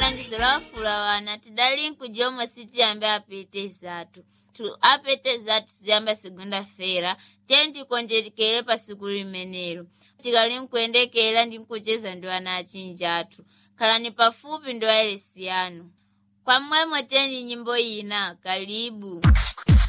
langizo la fulawana tidali nkujoma siti ambe apete zatu. Tu apete zatu ziyamba segunda-feira, tenti konjetikele pa siku limenelo. Tikali nkuendekela ndi nkucheza ndo anachinjatu. Kalani pafupi ndo aelesiano. Kwa mwemo teni nyimbo ina, karibu.